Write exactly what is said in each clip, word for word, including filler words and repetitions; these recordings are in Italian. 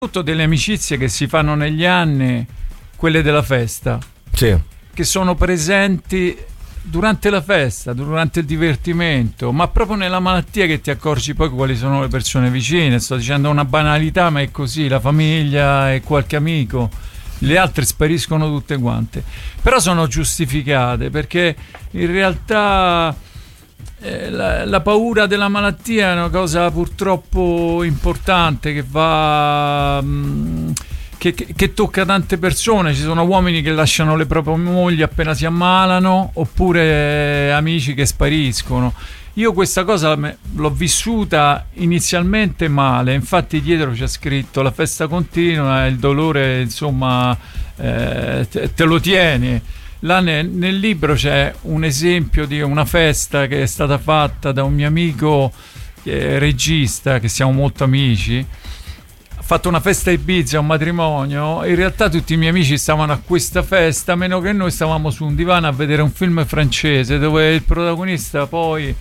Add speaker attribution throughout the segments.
Speaker 1: Tutto delle amicizie che si fanno negli anni, quelle della festa,
Speaker 2: sì,
Speaker 1: che sono presenti durante la festa, durante il divertimento, ma proprio nella malattia che ti accorgi poi quali sono le persone vicine. Sto dicendo una banalità, ma è così: la famiglia e qualche amico, le altre spariscono tutte quante, però sono giustificate, perché in realtà eh, la, la paura della malattia è una cosa purtroppo importante che va mh, Che, che, che tocca tante persone. Ci sono uomini che lasciano le proprie mogli appena si ammalano, oppure amici che spariscono. Io questa cosa me, l'ho vissuta inizialmente male, infatti dietro c'è scritto la festa continua, il dolore insomma eh, te, te lo tieni. Là ne, nel libro c'è un esempio di una festa che è stata fatta da un mio amico che è regista, che siamo molto amici. Fatto una festa a Ibiza, un matrimonio. In realtà tutti i miei amici stavano a questa festa, meno che noi stavamo su un divano a vedere un film francese dove il protagonista poi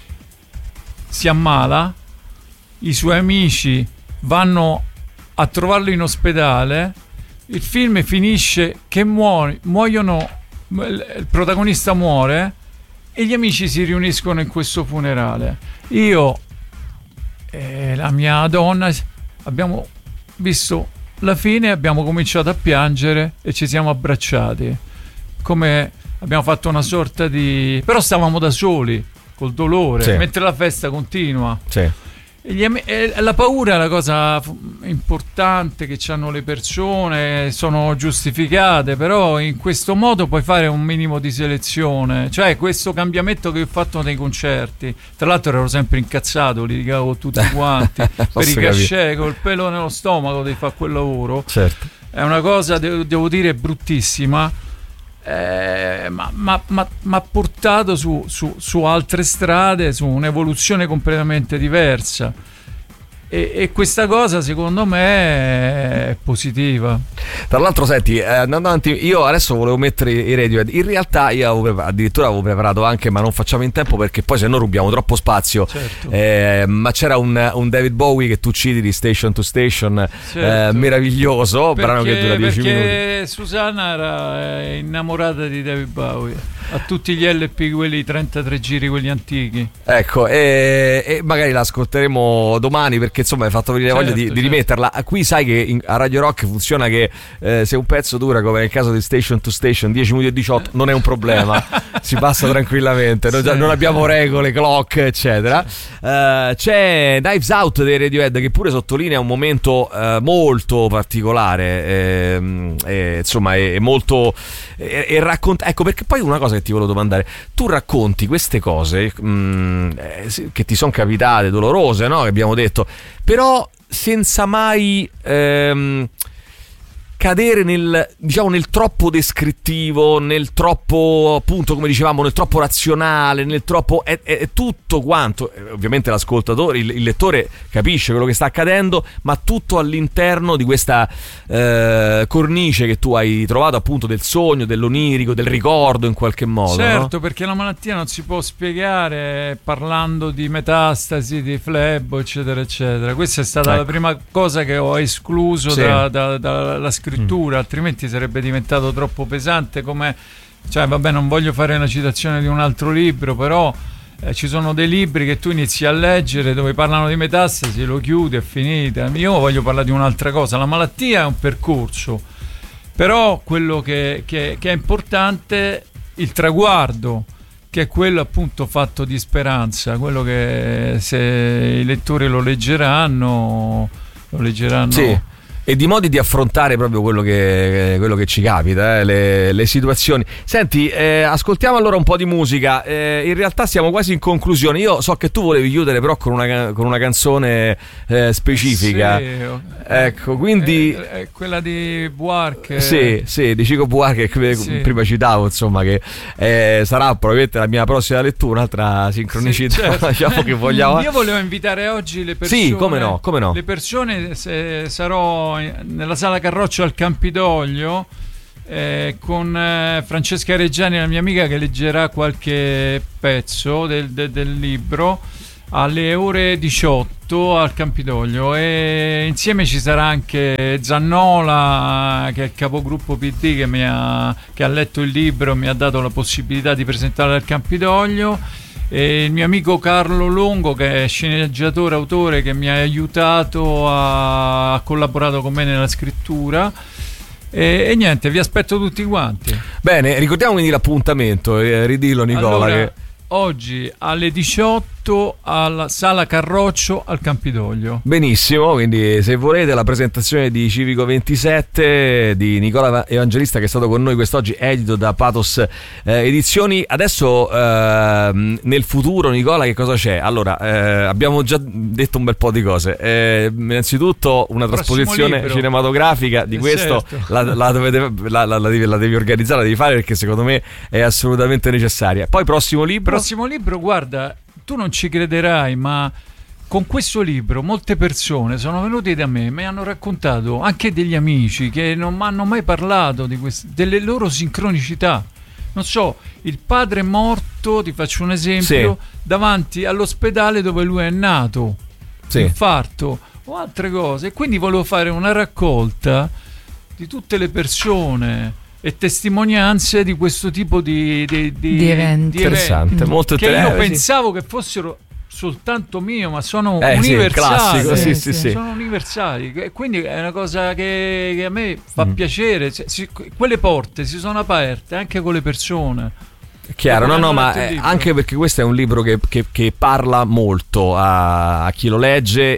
Speaker 1: si ammala, i suoi amici vanno a trovarlo in ospedale, il film finisce che muore, muoiono, il protagonista muore e gli amici si riuniscono in questo funerale. Io e la mia donna abbiamo visto la fine, abbiamo cominciato a piangere e ci siamo abbracciati, come abbiamo fatto una sorta di... però stavamo da soli col dolore, sì, mentre la festa continua, sì. E gli am... e la paura è la cosa importante che hanno le persone, sono giustificate, però in questo modo puoi fare un minimo di selezione. Cioè questo cambiamento che ho fatto nei concerti, tra l'altro ero sempre incazzato, litigavo tutti quanti per i cachet, col pelo nello stomaco di fare quel lavoro, certo. È una cosa, devo dire, bruttissima, eh, ma ha portato su, su, su altre strade, su un'evoluzione completamente diversa. E, e questa cosa secondo me è positiva.
Speaker 2: Tra l'altro, senti, eh, andando avanti, io adesso volevo mettere i Radiohead. In realtà io avevo preparato, addirittura avevo preparato anche, ma non facciamo in tempo perché poi se no rubiamo troppo spazio, certo. eh, ma c'era un, un David Bowie che tu citi di Station to Station, certo. eh, meraviglioso, perché, brano che dura dieci minuti.
Speaker 1: Perché Susanna era innamorata di David Bowie, a tutti gli L P, quelli trentatré giri, quelli antichi.
Speaker 2: Ecco, e, e magari la ascolteremo domani perché insomma hai fatto venire certo, voglia di, certo. di rimetterla. Qui sai che in, a Radio Rock funziona che eh, se un pezzo dura, come nel caso di Station to Station, dieci minuti e diciotto, non è un problema, si passa tranquillamente, non, sì. non abbiamo regole, clock, eccetera. Sì. Uh, c'è Knives Out dei Radiohead che pure sottolinea un momento uh, molto particolare, eh, eh, insomma è, è molto e eh, racconta, ecco perché poi una cosa che ti volevo domandare, tu racconti queste cose mh, eh, che ti sono capitate, dolorose, no? Che abbiamo detto, però senza mai ehm, cadere nel, diciamo, nel troppo descrittivo, nel troppo, appunto, come dicevamo, nel troppo razionale, nel troppo è, è, è tutto quanto, ovviamente l'ascoltatore, il, il lettore capisce quello che sta accadendo, ma tutto all'interno di questa eh, cornice che tu hai trovato, appunto, del sogno, dell'onirico, del ricordo in qualche modo.
Speaker 1: Certo,
Speaker 2: no?
Speaker 1: Perché la malattia non si può spiegare parlando di metastasi, di flebo, eccetera eccetera. Questa è stata ecco. la prima cosa che ho escluso sì. da, da, dalla scrittura. Mm. Altrimenti sarebbe diventato troppo pesante, come, cioè vabbè, non voglio fare una citazione di un altro libro, però eh, ci sono dei libri che tu inizi a leggere dove parlano di metastasi, lo chiudi, è finita. Io voglio parlare di un'altra cosa. La malattia è un percorso, però quello che, che, che è importante, il traguardo, che è quello appunto fatto di speranza, quello che se i lettori lo leggeranno lo leggeranno
Speaker 2: sì. E di modi di affrontare proprio quello che, quello che ci capita, eh, le, le situazioni. Senti, eh, ascoltiamo allora un po' di musica. Eh, in realtà siamo quasi in conclusione. Io so che tu volevi chiudere però con una, con una canzone eh, specifica. Sì, ecco, quindi
Speaker 1: è, è quella di Buarque.
Speaker 2: Sì, sì, di Chico Buarque, che sì. prima citavo, insomma, che eh, sarà probabilmente la mia prossima lettura, un'altra sincronicità, sì, certo. diciamo che vogliamo.
Speaker 1: Io volevo invitare oggi le persone.
Speaker 2: Sì, come no, come no.
Speaker 1: Le persone, se sarò nella sala Carroccio al Campidoglio eh, con eh, Francesca Reggiani, la mia amica, che leggerà qualche pezzo del, del, del libro. alle ore diciotto al Campidoglio, e insieme ci sarà anche Zannola, che è il capogruppo P D, che, mi ha, che ha letto il libro e mi ha dato la possibilità di presentarlo al Campidoglio, e il mio amico Carlo Longo, che è sceneggiatore, autore, che mi ha aiutato, a, ha collaborato con me nella scrittura. E, e niente, vi aspetto tutti quanti.
Speaker 2: Bene, ricordiamo quindi l'appuntamento, eh, ridillo Nicola.
Speaker 1: Allora,
Speaker 2: che...
Speaker 1: oggi alle diciotto alla Sala Carroccio al Campidoglio.
Speaker 2: Benissimo, quindi se volete la presentazione di Civico ventisette di Nicola Evangelista, che è stato con noi quest'oggi, edito da Pathos eh, Edizioni. Adesso eh, nel futuro, Nicola, che cosa c'è? Allora, eh, abbiamo già detto un bel po' di cose. Eh, innanzitutto una trasposizione
Speaker 1: libro.
Speaker 2: cinematografica di
Speaker 1: eh
Speaker 2: questo,
Speaker 1: certo.
Speaker 2: la, la, dovete, la, la, la, devi, la devi organizzare, la devi fare, perché secondo me è assolutamente necessaria. Poi prossimo libro.
Speaker 1: Prossimo libro, guarda, tu non ci crederai, ma con questo libro molte persone sono venute da me, mi hanno raccontato, anche degli amici che non mi hanno mai parlato di queste, delle loro sincronicità. Non so, il padre è morto, ti faccio un esempio, sì. davanti all'ospedale dove lui è nato, sì. infarto o altre cose. E quindi volevo fare una raccolta di tutte le persone e testimonianze di questo tipo di, di, di,
Speaker 3: di eventi,
Speaker 2: di interessante,
Speaker 1: eventi
Speaker 2: molto
Speaker 1: che io
Speaker 2: interessante.
Speaker 1: pensavo che fossero soltanto mio, ma sono
Speaker 2: eh,
Speaker 1: universali,
Speaker 2: sì, classico, sì, sì, sì.
Speaker 1: sono universali, e quindi è una cosa che, che a me fa
Speaker 2: mm.
Speaker 1: piacere. Si, quelle porte si sono aperte anche con le persone.
Speaker 2: Chiaro, no, no, ma eh, anche perché questo è un libro che, che, che parla molto a, a chi lo legge,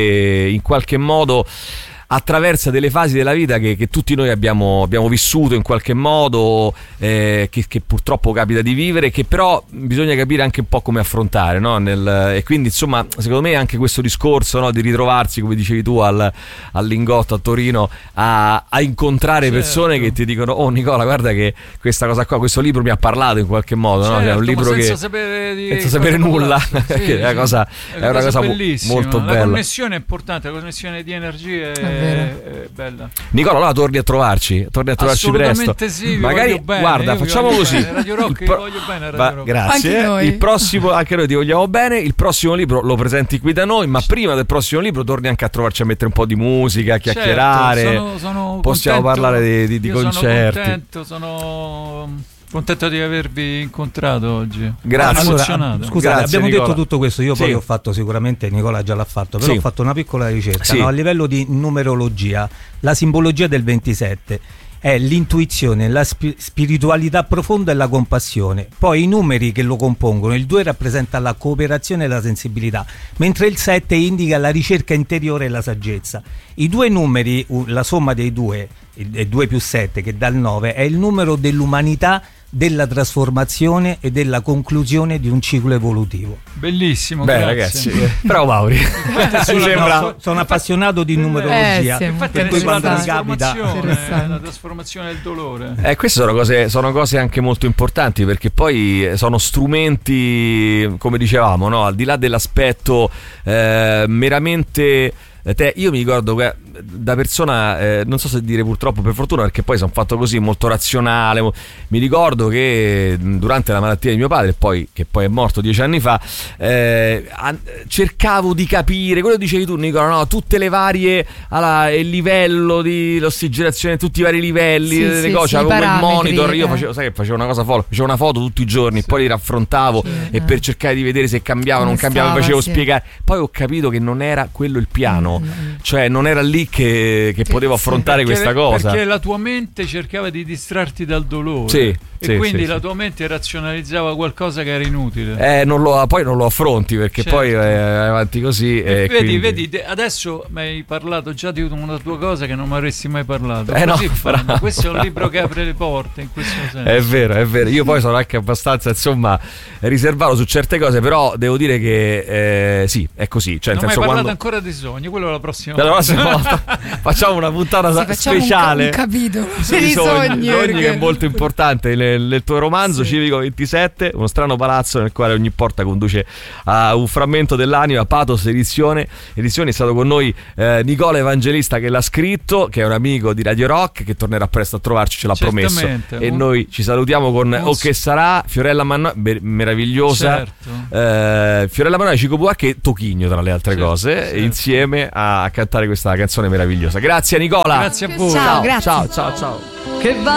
Speaker 2: e in qualche modo attraversa delle fasi della vita che, che tutti noi abbiamo, abbiamo vissuto in qualche modo, eh, che, che purtroppo capita di vivere, che però bisogna capire anche un po' come affrontare, no? Nel, e quindi insomma, secondo me anche questo discorso, no, di ritrovarsi, come dicevi tu, al, al Lingotto a Torino, a, a incontrare certo. persone che ti dicono: oh Nicola, guarda che questa cosa qua, questo libro mi ha parlato in qualche modo,
Speaker 1: certo,
Speaker 2: no? Cioè, è un libro
Speaker 1: senza
Speaker 2: che
Speaker 1: sapere, di
Speaker 2: senza sapere nulla,
Speaker 1: sì,
Speaker 2: che è una cosa,
Speaker 1: è
Speaker 2: è una cosa, cosa molto
Speaker 1: la
Speaker 2: bella.
Speaker 1: La connessione è importante, la connessione di energie è, è bella.
Speaker 2: Nicola, allora torni a trovarci, torni a trovarci
Speaker 1: assolutamente
Speaker 2: presto.
Speaker 1: Sì,
Speaker 2: magari
Speaker 1: bene,
Speaker 2: guarda, facciamo così.
Speaker 1: Bene. Radio Rock,
Speaker 2: il pro-
Speaker 1: voglio bene, Radio
Speaker 2: Va,
Speaker 1: Rock.
Speaker 2: Grazie.
Speaker 3: Anche noi.
Speaker 2: Il prossimo, anche noi ti vogliamo bene. Il prossimo libro lo presenti qui da noi, ma prima del prossimo libro torni anche a trovarci a mettere un po' di musica, a chiacchierare.
Speaker 1: Certo, sono, sono
Speaker 2: possiamo
Speaker 1: contento,
Speaker 2: parlare di, di, di
Speaker 1: io
Speaker 2: concerti.
Speaker 1: Sono contento, sono contento di avervi incontrato oggi.
Speaker 2: Grazie.
Speaker 4: Allora,
Speaker 1: emozionato.
Speaker 4: scusate,
Speaker 2: Grazie,
Speaker 4: abbiamo
Speaker 2: Nicola.
Speaker 4: detto tutto questo. Io
Speaker 2: sì.
Speaker 4: poi ho fatto, sicuramente Nicola già l'ha fatto, però
Speaker 2: sì.
Speaker 4: ho fatto una piccola ricerca,
Speaker 2: sì.
Speaker 4: no? A livello di numerologia. La simbologia del ventisette è l'intuizione, la spi- spiritualità profonda e la compassione. Poi i numeri che lo compongono: il due rappresenta la cooperazione e la sensibilità, mentre il sette indica la ricerca interiore e la saggezza. I due numeri, la somma dei due, il due più sette che dà il nove, è il numero dell'umanità, della trasformazione e della conclusione di un ciclo evolutivo.
Speaker 1: Bellissimo.
Speaker 2: Beh,
Speaker 1: grazie.
Speaker 2: ragazzi, bravo Mauri.
Speaker 4: sembra... no, sono appassionato di numerologia,
Speaker 3: eh, sì,
Speaker 1: infatti
Speaker 4: per cui quando mi capita
Speaker 1: la trasformazione del dolore.
Speaker 2: Eh, queste sono cose, sono cose anche molto importanti, perché poi sono strumenti, come dicevamo, no? Al di là dell'aspetto eh, meramente te, io mi ricordo che da persona, eh, non so se dire purtroppo per fortuna, perché poi sono fatto così, molto razionale, mo- mi ricordo che durante la malattia di mio padre, poi, che poi è morto dieci anni fa, eh, an- cercavo di capire quello che dicevi tu, Nicola, no? Tutte le varie, allora, il livello di l'ossigenazione, tutti i vari livelli,
Speaker 3: sì,
Speaker 2: le
Speaker 3: sì,
Speaker 2: cose,
Speaker 3: sì,
Speaker 2: avevo il monitor, io
Speaker 3: eh.
Speaker 2: facevo, sai che facevo una cosa folle, facevo una foto tutti i giorni, sì. poi li raffrontavo
Speaker 3: sì,
Speaker 2: e
Speaker 3: eh.
Speaker 2: per cercare di vedere se cambiava o non
Speaker 3: Come
Speaker 2: cambiava,
Speaker 3: stava,
Speaker 2: facevo
Speaker 3: sì.
Speaker 2: spiegare, poi ho capito che non era quello il piano,
Speaker 3: mm, mm.
Speaker 2: cioè non era lì che, che potevo affrontare
Speaker 1: perché,
Speaker 2: questa cosa,
Speaker 1: perché la tua mente cercava di distrarti dal dolore,
Speaker 2: sì,
Speaker 1: e
Speaker 2: sì,
Speaker 1: quindi
Speaker 2: sì,
Speaker 1: la
Speaker 2: sì.
Speaker 1: tua mente razionalizzava qualcosa che era inutile.
Speaker 2: eh, non lo, poi non lo affronti, perché
Speaker 1: certo.
Speaker 2: poi eh, avanti così e
Speaker 1: vedi,
Speaker 2: quindi...
Speaker 1: vedi, adesso mi hai parlato già di una tua cosa che non mi avresti mai parlato.
Speaker 2: Eh,
Speaker 1: Così
Speaker 2: no,
Speaker 1: fanno.
Speaker 2: bravo.
Speaker 1: Questo è un libro che apre le porte, in questo senso.
Speaker 2: È vero, è vero. Io poi sono anche abbastanza, insomma, riservato su certe cose, però devo dire che eh, sì, è così. Cioè,
Speaker 1: non
Speaker 2: nel
Speaker 1: mi hai
Speaker 2: senso,
Speaker 1: parlato
Speaker 2: quando...
Speaker 1: ancora di sogni, quello è la prossima
Speaker 2: la
Speaker 1: volta.
Speaker 2: prossima volta facciamo una puntata
Speaker 3: sì, facciamo
Speaker 2: speciale
Speaker 3: un, ca- un capitolo
Speaker 2: sui
Speaker 3: per i
Speaker 2: sogni,
Speaker 3: sogni,
Speaker 2: sogni
Speaker 3: perché...
Speaker 2: che è molto importante. nel, nel tuo romanzo, sì. Civico ventisette, uno strano palazzo nel quale ogni porta conduce a un frammento dell'anima. Pathos Edizione. Edizione è stato con noi eh, Nicola Evangelista, che l'ha scritto, che è un amico di Radio Rock, che tornerà presto a trovarci, ce l'ha promesso. E un... noi ci salutiamo con un... O che sarà, Fiorella Mannoia, be- meravigliosa, certo. eh, Fiorella Mannoia, Chico Buarque e Tochigno, tra le altre certo, cose, certo. insieme a cantare questa canzone meravigliosa. Grazie Nicola.
Speaker 1: Grazie a voi.
Speaker 3: Ciao,
Speaker 2: ciao,
Speaker 3: grazie.
Speaker 2: ciao, ciao, ciao.
Speaker 5: Che va